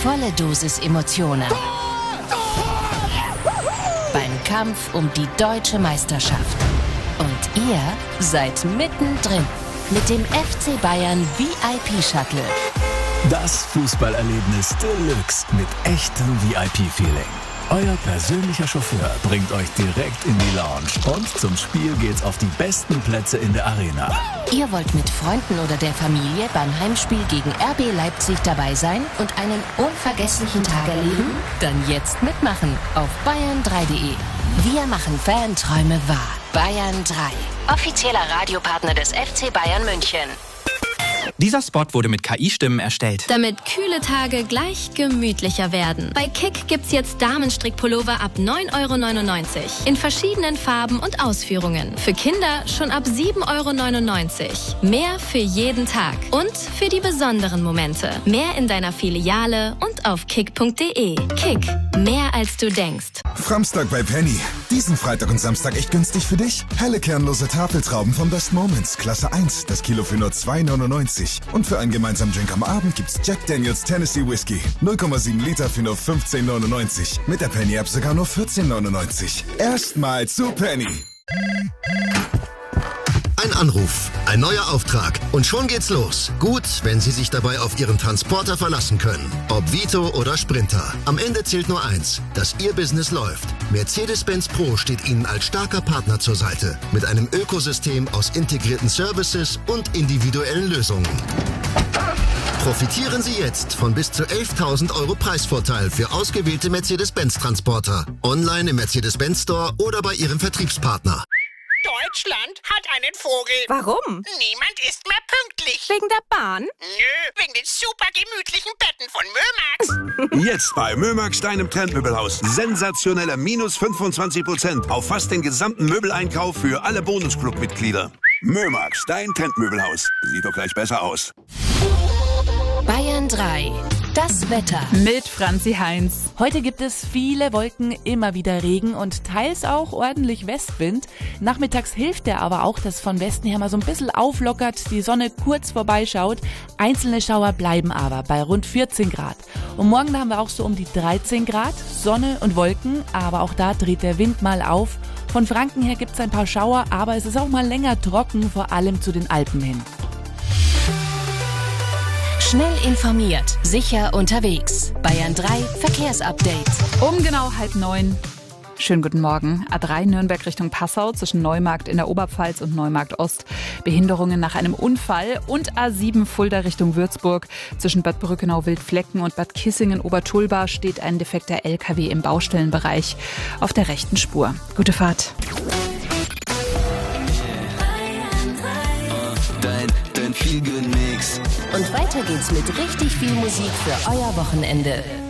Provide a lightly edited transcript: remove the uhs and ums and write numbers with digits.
volle Dosis Emotionen. Beim Kampf um die deutsche Meisterschaft. Und ihr seid mittendrin mit dem FC Bayern VIP-Shuttle. Das Fußballerlebnis Deluxe mit echtem VIP-Feeling. Euer persönlicher Chauffeur bringt euch direkt in die Lounge und zum Spiel geht's auf die besten Plätze in der Arena. Ihr wollt mit Freunden oder der Familie beim Heimspiel gegen RB Leipzig dabei sein und einen unvergesslichen Tag erleben? Dann jetzt mitmachen auf bayern3.de. Wir machen Fanträume wahr. Bayern 3, offizieller Radiopartner des FC Bayern München. Dieser Spot wurde mit KI-Stimmen erstellt. Damit kühle Tage gleich gemütlicher werden. Bei Kick gibt's jetzt Damenstrickpullover ab 9,99 € in verschiedenen Farben und Ausführungen. Für Kinder schon ab 7,99 €. Mehr für jeden Tag und für die besonderen Momente. Mehr in deiner Filiale und auf kick.de. Kick, mehr als du denkst. Framstag bei Penny. Diesen Freitag und Samstag echt günstig für dich. Helle kernlose Tafeltrauben von Best Moments, Klasse 1, das Kilo für nur 2,99 €. Und für einen gemeinsamen Drink am Abend gibt's Jack Daniels Tennessee Whiskey. 0,7 Liter für nur 15,99 €. Mit der Penny-App sogar nur 14,99 €. Erstmal zu Penny. Ein Anruf, ein neuer Auftrag und schon geht's los. Gut, wenn Sie sich dabei auf Ihren Transporter verlassen können. Ob Vito oder Sprinter. Am Ende zählt nur eins, dass Ihr Business läuft. Mercedes-Benz Pro steht Ihnen als starker Partner zur Seite. Mit einem Ökosystem aus integrierten Services und individuellen Lösungen. Profitieren Sie jetzt von bis zu 11.000 € Preisvorteil für ausgewählte Mercedes-Benz-Transporter. Online im Mercedes-Benz Store oder bei Ihrem Vertriebspartner. Deutschland hat einen Vogel. Warum? Niemand ist mehr pünktlich. Wegen der Bahn? Nö, wegen den super gemütlichen Betten von Mömax. Jetzt bei Mömax, deinem Trendmöbelhaus. Sensationelle minus 25% auf fast den gesamten Möbeleinkauf für alle Bonusclub-Mitglieder. Mömax, dein Trendmöbelhaus. Sieht doch gleich besser aus. Bayern 3, das Wetter. Mit Franzi Heinz. Heute gibt es viele Wolken, immer wieder Regen und teils auch ordentlich Westwind. Nachmittags hilft der aber auch, dass von Westen her mal so ein bisschen auflockert, die Sonne kurz vorbeischaut. Einzelne Schauer bleiben aber bei rund 14 Grad. Und morgen haben wir auch so um die 13 Grad, Sonne und Wolken, aber auch da dreht der Wind mal auf. Von Franken her gibt es ein paar Schauer, aber es ist auch mal länger trocken, vor allem zu den Alpen hin. Schnell informiert, sicher unterwegs. Bayern 3 Verkehrsupdate. Um genau 8:30. Schönen guten Morgen. A3 Nürnberg Richtung Passau zwischen Neumarkt in der Oberpfalz und Neumarkt Ost. Behinderungen nach einem Unfall. Und A7 Fulda Richtung Würzburg. Zwischen Bad Brückenau-Wildflecken und Bad Kissingen-Obertulba steht ein defekter LKW im Baustellenbereich auf der rechten Spur. Gute Fahrt. Dein Feel-Good-Mix. Und weiter geht's mit richtig viel Musik für euer Wochenende.